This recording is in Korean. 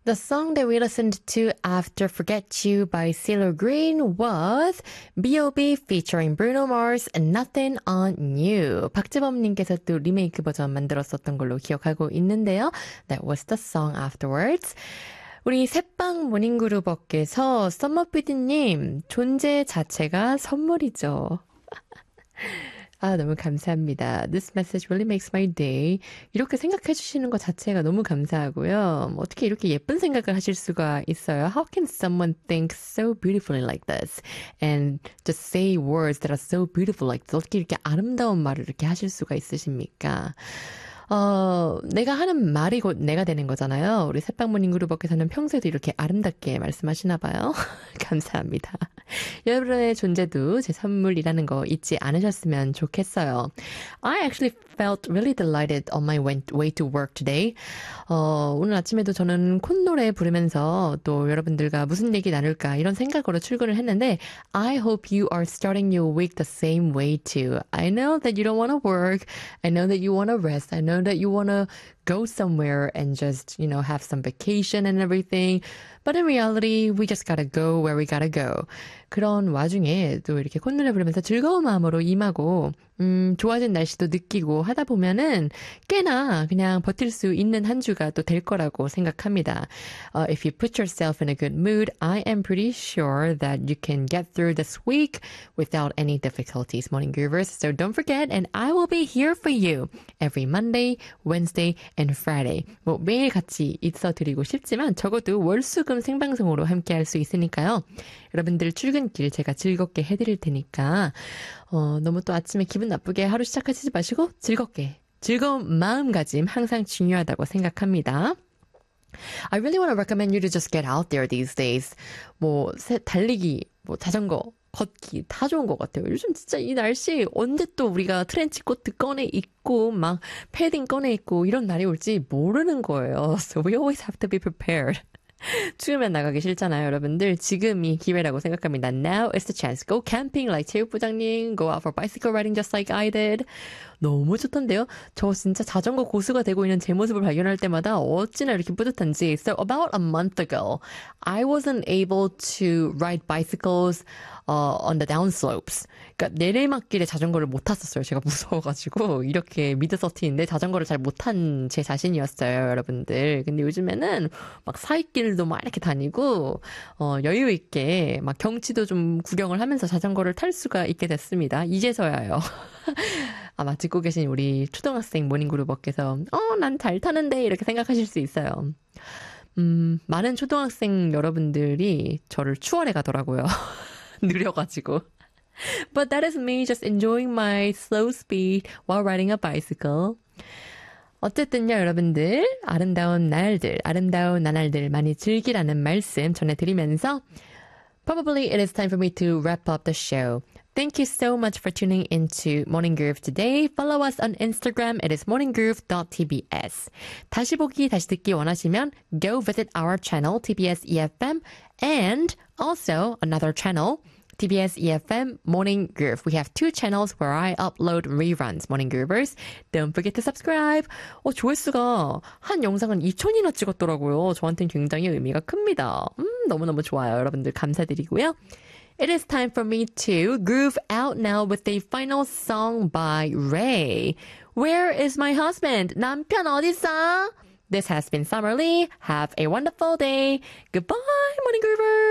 The song that we listened to after Forget You by CeeLo Green was B.O.B. featuring Bruno Mars and Nothing on You. 박재범님께서 또 리메이크 버전 만들었었던 걸로 기억하고 있는데요. That was the song afterwards. 우리 새빵 모닝그룹업계에서 썸머피디님 존재 자체가 선물이죠. 아, 너무 감사합니다. This message really makes my day. 이렇게 생각해 주시는 것 자체가 너무 감사하고요. 어떻게 이렇게 예쁜 생각을 하실 수가 있어요? How can someone think so beautifully like this? And just say words that are so beautiful like this? 어떻게 이렇게 아름다운 말을 이렇게 하실 수가 있으십니까? 내가 하는 말이 곧 내가 되는 거잖아요. 우리 새빵모닝그룹업께서는 평소에도 이렇게 아름답게 말씀하시나 봐요. 감사합니다. 여러분의 존재도 제 선물이라는 거 잊지 않으셨으면 좋겠어요. I actually felt really delighted on my way to work today. 오늘 아침에도 저는 콧노래 부르면서 또 여러분들과 무슨 얘기 나눌까 이런 생각으로 출근을 했는데 I hope you are starting your week the same way too. I know that you don't want to work. I know that you want to rest. I know that you want to go somewhere and just, you know, have some vacation and everything. But in reality, we just gotta go where we gotta go. 그런 와중에 또 이렇게 콧노래 부르면서 즐거운 마음으로 임하고 좋아진 날씨도 느끼고 하다 보면은 꽤나 그냥 버틸 수 있는 한 주가 또 될 거라고 생각합니다. If you put yourself in a good mood, I am pretty sure that you can get through this week without any difficulties, Morning Groovers. So don't forget, and I will be here for you every Monday, Wednesday, and Friday. 뭐 매일 같이 있어드리고 싶지만 적어도 월수금 생방송으로 함께 할 수 있으니까요. 여러분들 출근길 제가 즐겁게 해드릴 테니까 너무 또 아침에 기분 나쁘게 하루 시작하시지 마시고 즐겁게 즐거운 마음가짐 항상 중요하다고 생각합니다. I really want to recommend you to just get out there these days. 뭐 달리기, 뭐 자전거, 걷기 다 좋은 것 같아요. 요즘 진짜 이 날씨 언제 또 우리가 트렌치 코트 꺼내 입고 막 패딩 꺼내 입고 이런 날이 올지 모르는 거예요. So we always have to be prepared. 추우면 나가기 싫잖아요, 여러분들. 지금이 기회라고 생각합니다. Now is the chance. Go camping like 체육부장님. Go out for bicycle riding just like I did. 너무 좋던데요? 저 진짜 자전거 고수가 되고 있는 제 모습을 발견할 때마다 어찌나 이렇게 뿌듯한지. So about a month ago, I wasn't able to ride bicycles on the downslopes. 그러니까 내리막길에 자전거를 못 탔었어요. 제가 무서워가지고 이렇게 미드서티인데 자전거를 잘 못한 제 자신이었어요, 여러분들. 근데 요즘에는 막 사이길도 막 이렇게 다니고 여유 있게 막 경치도 좀 구경을 하면서 자전거를 탈 수가 있게 됐습니다. 이제서야요. 아마 듣고 계신 우리 초등학생 모닝그룹업께서 난 잘 타는데 이렇게 생각하실 수 있어요. 많은 초등학생 여러분들이 저를 추월해 가더라고요. 느려가지고. But that is me just enjoying my slow speed while riding a bicycle. 어쨌든요, 여러분들 아름다운 날들, 아름다운 나날들 많이 즐기라는 말씀 전해드리면서 Probably it is time for me to wrap up the show. Thank you so much for tuning into Morning Groove today. Follow us on Instagram. It is morninggroove.tbs. 다시 보기, 다시 듣기 원하시면 go visit our channel, TBS EFM, and also another channel, TBS EFM Morning Groove. We have two channels where I upload reruns, Morning Groovers. Don't forget to subscribe. 조회수가 한 영상은 2,000이나 찍었더라고요. 저한테는 굉장히 의미가 큽니다. 너무너무 좋아요. 여러분들 감사드리고요. It is time for me to groove out now with a final song by Ray. Where is my husband? 남편 어딨어? This has been Summer Lee. Have a wonderful day. Goodbye, Morning Groovers.